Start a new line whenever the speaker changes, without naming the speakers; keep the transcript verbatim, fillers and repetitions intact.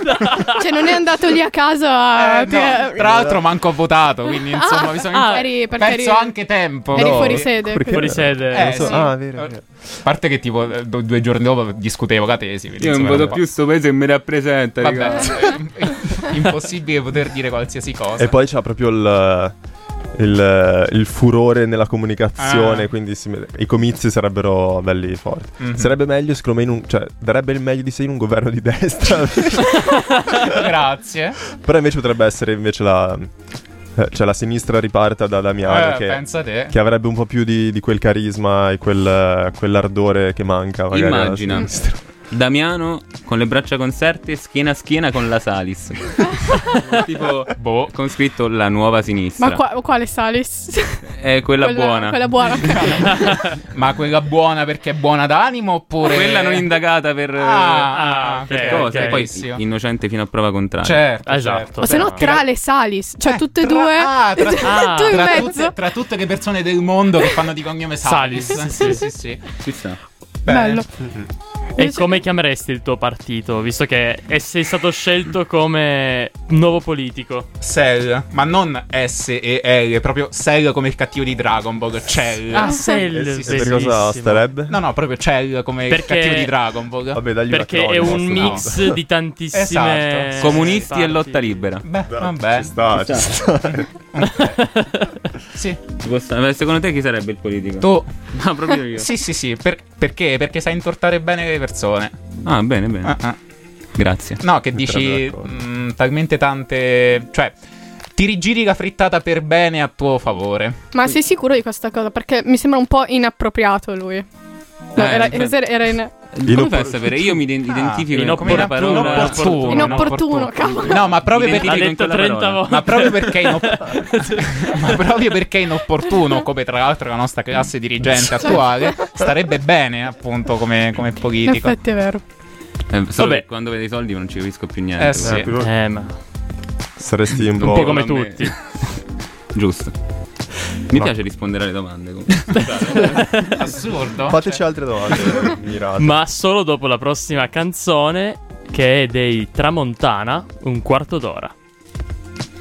Cioè non è andato lì a caso a...
Eh, no, tra l'altro manco ho votato, quindi insomma
ah,
mi sono
ah,
in...
eri,
perso
eri,
anche tempo.
Eri
no.
fuori sede.
Perché? Fuori sede.
Eh,
non so.
sì.
Ah, vero, vero.
A parte che tipo due, due giorni dopo discutevo la tesi.
Io non voto più sto paese che mi rappresenta.
Vabbè, impossibile poter dire qualsiasi cosa.
E poi c'ha proprio il, il, il furore nella comunicazione,
Ah.
quindi si, i comizi sarebbero belli forti.
Mhm.
Sarebbe meglio, secondo me, in un, cioè darebbe il meglio di sé in un governo di destra.
Grazie.
Però invece potrebbe essere invece la... eh, cioè la sinistra riparta da Damiano,
Eh,
che,
pensa te.
che avrebbe un po' più di, di quel carisma e quel, quell'ardore che manca magari alla
Immagina
sinistra.
Damiano con le braccia conserte, schiena a schiena con la Salis. Tipo,
Boh.
con scritto la nuova sinistra.
Ma qua- quale Salis?
È quella, buona.
Quella buona.
Ma quella buona perché è buona d'animo oppure...
Quella non indagata per,
Ah,
ah,
per
ok,
cose.
ok.
Poi
Benissimo.
innocente fino a prova contraria.
Certo,
Esatto.
certo.
O se no
Però-
tra le Salis. Cioè
Eh,
tutte e
tra-
due.
ah, tra-
Ah.
tu in
tra,
mezzo.
tutte, tra tutte le persone del mondo che fanno di cognome Salis.
Salis,
Sì, sì, sì.
Ci sta.
Bene.
Bello.
E come chiameresti il tuo partito, visto che è- sei stato scelto come nuovo politico?
Cell, ma non S e L, proprio Cell come il cattivo di Dragon Ball. Cell.
Ah, Cell,
Eh sì, per
bellissimo.
cosa starebbe?
No, no, proprio Cell come
Perché-
il cattivo di Dragon Ball.
Vabbè, dagli
Perché è
acronimo,
un
no.
mix di tantissime
Esatto.
Comunisti
parti.
e lotta libera.
Beh,
Dai,
vabbè.
Ci sta, ci sta.
Sì.
Ci può stare. Ma secondo te chi sarebbe il politico?
Tu.
No, proprio io.
Sì, sì, sì. Per- perché? Perché sai intortare bene le persone.
Ah, bene, bene.
Ah, ah.
Grazie.
No, che
Mi
dici
trovo d'accordo.
mh, talmente tante... Cioè, ti rigiri la frittata per bene a tuo favore.
Ma sei sicuro di questa cosa? Perché mi sembra un po' inappropriato lui. No,
Eh,
era,
infatti.
era in...
Come fai a sapere? Io mi ident- identifico
Ah,
come una parola.
inopportuno.
Inopportuno, cavolo.
No, ma proprio
Mi
perché...
Ha
identifico in
detto
quella
trenta
parola.
volte.
Ma proprio perché è inopp- ma proprio perché è inopportuno, come tra l'altro la nostra classe dirigente attuale, starebbe bene appunto come, come
In
politico.
effetti è vero.
Eh, solo
Vabbè.
che quando vedo i soldi non ci capisco più niente.
Eh sì.
Eh, più-
Eh, ma
Saresti un
un
po'...
po' come
a me.
tutti.
Giusto. Mi
No.
piace rispondere alle domande. comunque.
Assurdo.
Fateci altre domande mirate.
Ma solo dopo la prossima canzone, che è dei Tramontana, un quarto d'ora.